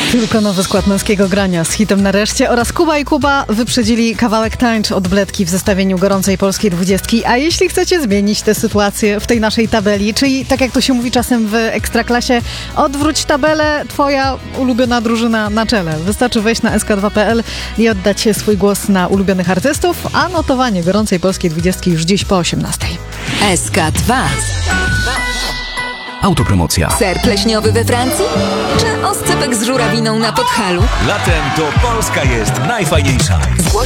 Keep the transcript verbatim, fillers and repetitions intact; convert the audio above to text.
Tylko nowy skład Męskiego Grania z hitem Nareszcie oraz Kuba i Kuba wyprzedzili kawałek Tańcz od Bledki w zestawieniu gorącej polskiej dwudziestki. A jeśli chcecie zmienić tę sytuację w tej naszej tabeli, czyli tak jak to się mówi czasem w Ekstraklasie, odwróć tabelę, twoja ulubiona drużyna na czele. Wystarczy wejść na es ka dwa kropka pe el i oddać swój głos na ulubionych artystów, a notowanie gorącej polskiej dwudziestki już dziś po osiemnastej. es ka dwa. Autopromocja. Ser pleśniowy we Francji? Czy oscypek z żurawiną na Podhalu? Latem to Polska jest najfajniejsza. Zgłoś